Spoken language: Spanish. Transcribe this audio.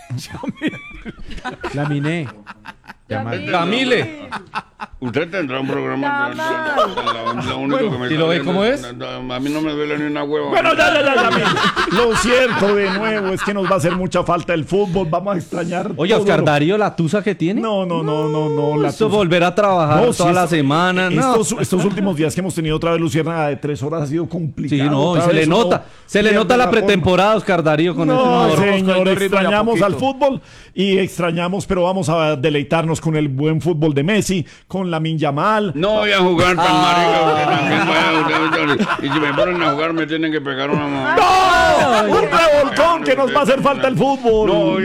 Laminé. Camile. Usted tendrá un programa. Lo único que me ¿y lo ve cómo es? A mí no me duele ni una hueva. Bueno, ya. Lo cierto de nuevo es que nos va a hacer mucha falta el fútbol. Vamos a extrañar. Oye, todo Oscar lo- Darío, la tusa que tiene. No. La Esto tusa. volver a trabajar No, sí, toda la esto- semana. No. Estos últimos días que hemos tenido otra vez Luciérnaga de 3 horas ha sido complicado. Sí, no, y Otra se le vez nota. uno Se le pierde nota la forma. pretemporada, Oscar Darío, con ese No, humor. señor, extrañamos al poquito. fútbol y extrañamos, pero vamos a deleitarnos con el buen fútbol de Messi, con Lamine Yamal. No voy a jugar tan marica. Usted también vaya. Y si me ponen a jugar, me tienen que pegar una mamá. ¡No! ¡Un revolcón que nos va a hacer falta el fútbol! No voy